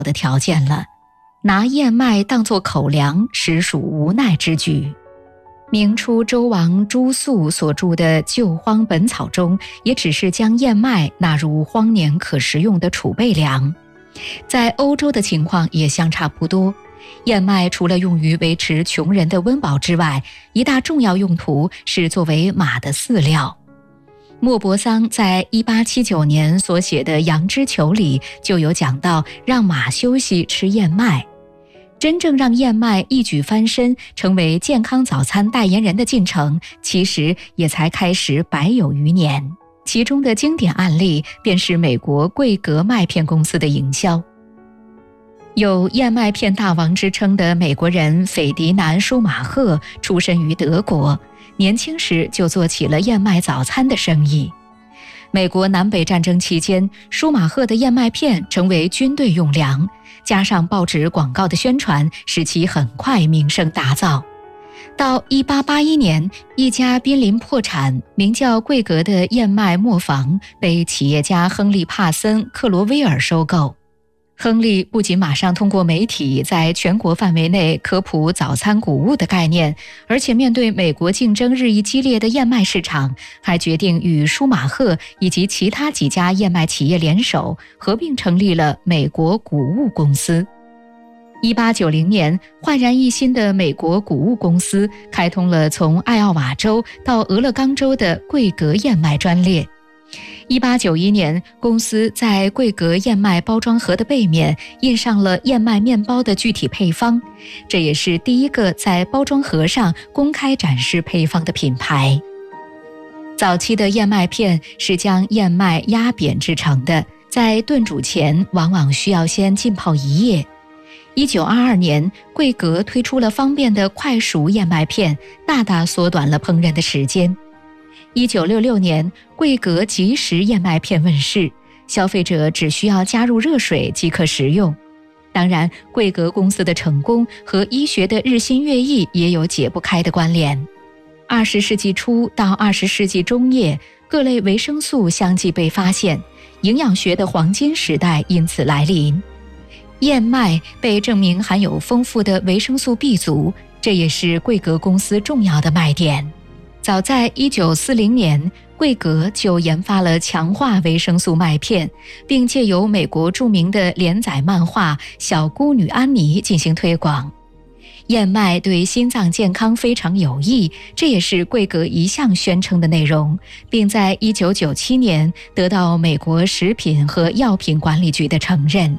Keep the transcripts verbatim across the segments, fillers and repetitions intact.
的条件了，拿燕麦当作口粮实属无奈之举。明初周王朱肃所著的《救荒本草》中，也只是将燕麦纳入荒年可食用的储备粮。在欧洲的情况也相差不多，燕麦除了用于维持穷人的温饱之外，一大重要用途是作为马的饲料。莫泊桑在一八七九年所写的《羊脂裘》里就有讲到让马休息吃燕麦。真正让燕麦一举翻身成为健康早餐代言人的进程，其实也才开始百有余年。其中的经典案例便是美国桂格麦片公司的营销。有燕麦片大王之称的美国人斐迪南·舒马赫出身于德国，年轻时就做起了燕麦早餐的生意。美国南北战争期间，舒马赫的燕麦片成为军队用粮，加上报纸广告的宣传，使其很快名声大噪。到一八八一年，一家濒临破产、名叫桂格的燕麦磨坊被企业家亨利·帕森·克罗威尔收购。亨利不仅马上通过媒体在全国范围内科普早餐谷物的概念，而且面对美国竞争日益激烈的燕麦市场，还决定与舒马赫以及其他几家燕麦企业联手，合并成立了美国谷物公司。一八九零年，焕然一新的美国谷物公司开通了从艾奥瓦州到俄勒冈州的桂格燕麦专列。一八九一年，公司在桂格燕麦包装盒的背面印上了燕麦面包的具体配方，这也是第一个在包装盒上公开展示配方的品牌。早期的燕麦片是将燕麦压扁制成的，在炖煮前往往需要先浸泡一夜。一九二二年，桂格推出了方便的快熟燕麦片，大大缩短了烹饪的时间。一九六六年，桂格即食燕麦片问世，消费者只需要加入热水即可食用。当然，桂格公司的成功和医学的日新月异也有解不开的关联。二十世纪初到二十世纪中叶，各类维生素相继被发现，营养学的黄金时代因此来临。燕麦被证明含有丰富的维生素 B 族，这也是桂格公司重要的卖点。早在一九四零年，桂格就研发了强化维生素麦片，并借由美国著名的连载漫画《小孤女安妮》进行推广。燕麦对心脏健康非常有益，这也是桂格一向宣称的内容，并在一九九七年得到美国食品和药品管理局的承认。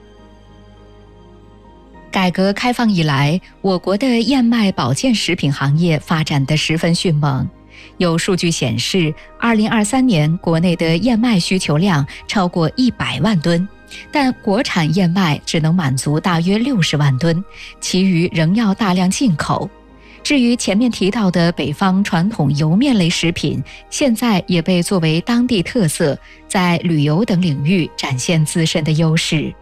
改革开放以来，我国的燕麦保健食品行业发展得十分迅猛。有数据显示，二零二三年国内的燕麦需求量超过一百万吨，但国产燕麦只能满足大约六十万吨，其余仍要大量进口。至于前面提到的北方传统油面类食品，现在也被作为当地特色，在旅游等领域展现自身的优势。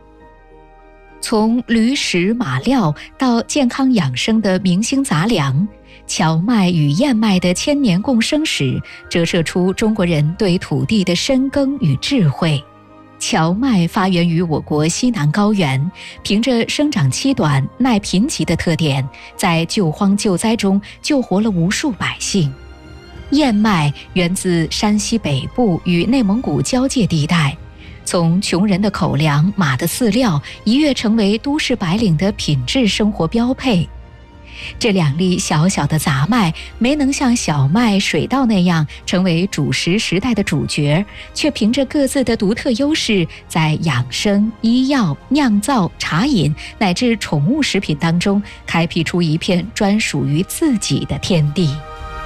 从驴食马料到健康养生的明星杂粮，荞麦与燕麦的千年共生史，折射出中国人对土地的深耕与智慧。荞麦发源于我国西南高原，凭着生长期短、耐贫瘠的特点，在救荒救灾中救活了无数百姓。燕麦源自山西北部与内蒙古交界地带，从穷人的口粮、马的饲料，一跃成为都市白领的品质生活标配。这两粒小小的杂麦没能像小麦、水稻那样成为主食时代的主角，却凭着各自的独特优势，在养生、医药、酿造、茶饮乃至宠物食品当中，开辟出一片专属于自己的天地。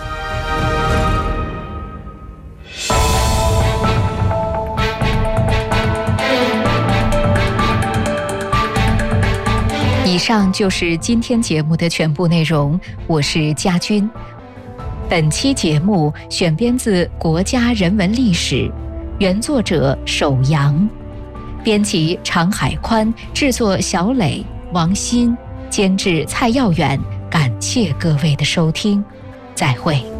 以上就是今天节目的全部内容，我是佳君。本期节目选编自《国家人文历史》，原作者首阳，编辑常海宽，制作小磊、王鑫，监制蔡耀远。感谢各位的收听，再会。